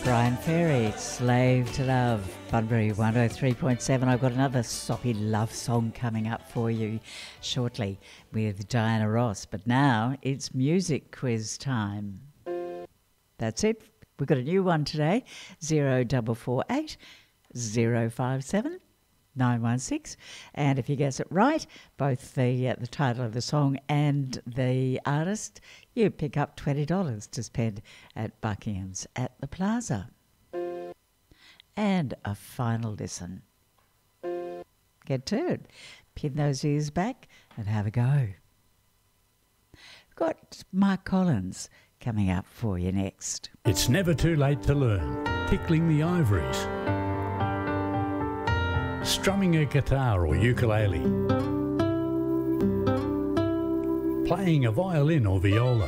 Brian Ferry, Slave to Love, Bunbury 103.7. I've got another soppy love song coming up for you shortly with Diana Ross. But now it's music quiz time. That's it. We've got a new one today, 0448 057 916. And if you guess it right, both the title of the song and the artist, you pick up $20 to spend at Buckingham's at the Plaza. And a final listen. Get to it. Pin those ears back and have a go. We've got Mark Collins coming up for you next. It's never too late to learn. Tickling the ivories. Strumming a guitar or ukulele. Playing a violin or viola.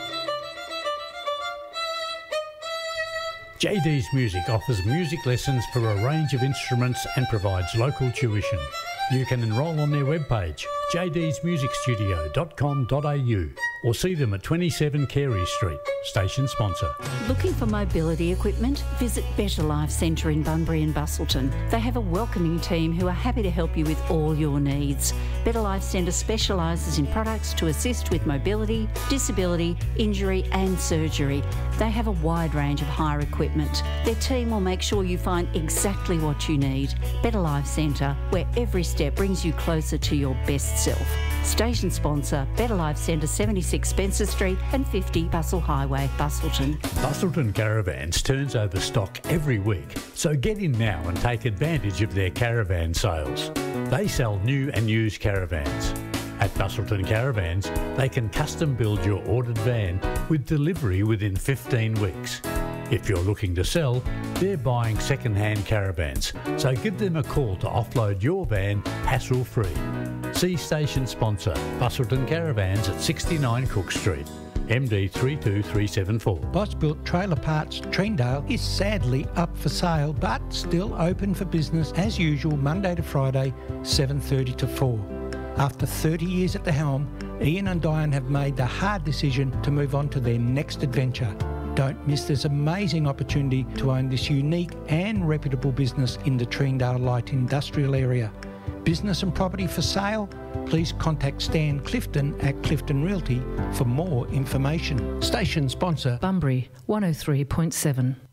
JD's Music offers music lessons for a range of instruments and provides local tuition. You can enrol on their webpage, jdsmusicstudio.com.au, or see them at 27 Carey Street, station sponsor. Looking for mobility equipment? Visit Better Life Centre in Bunbury and Bustleton. They have a welcoming team who are happy to help you with all your needs. Better Life Centre specialises in products to assist with mobility, disability, injury and surgery. They have a wide range of hire equipment. Their team will make sure you find exactly what you need. Better Life Centre, where every step brings you closer to your best self. Station sponsor, Better Life Centre, 76 Spencer Street and 50 Bustle Highway, Bustleton. Bustleton Caravans turns over stock every week, so get in now and take advantage of their caravan sales. They sell new and used caravans. At Bustleton Caravans, they can custom build your ordered van with delivery within 15 weeks. If you're looking to sell, they're buying second-hand caravans, so give them a call to offload your van hassle-free. See station sponsor, Bustleton Caravans at 69 Cook Street, MD 32374. Boss Built Trailer Parts Treendale is sadly up for sale, but still open for business as usual Monday to Friday, 7:30 to 4. After 30 years at the helm, Ian and Diane have made the hard decision to move on to their next adventure. Don't miss this amazing opportunity to own this unique and reputable business in the Treendale Light Industrial area. Business and property for sale? Please contact Stan Clifton at Clifton Realty for more information. Station sponsor, Bunbury 103.7.